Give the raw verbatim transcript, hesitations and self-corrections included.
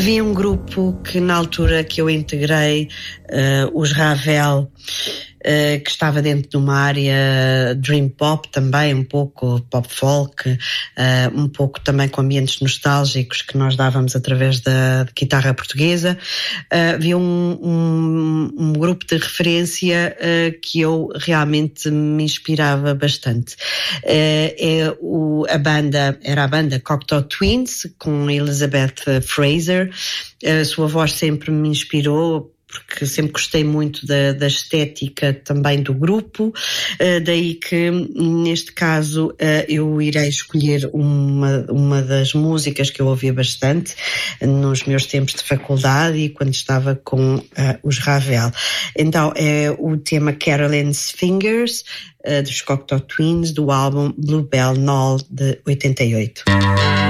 Havia um grupo que na altura que eu integrei, uh, os Ravel, uh, que estava dentro de uma área dream pop também, um pouco pop folk, uh, um pouco também com ambientes nostálgicos que nós dávamos através da guitarra portuguesa. Uh, havia um, um, um grupo de referência uh, que eu realmente me inspirava bastante. Uh, é o, a banda, era a banda Cocteau Twins, com Elizabeth Fraser. A sua voz sempre me inspirou, porque sempre gostei muito da, da estética também do grupo, uh, daí que neste caso uh, eu irei escolher uma, uma das músicas que eu ouvia bastante nos meus tempos de faculdade e quando estava com uh, os Ravel. Então é o tema Caroline's Fingers, uh, dos Cocteau Twins, do álbum Bluebell Knoll de oitenta e oito.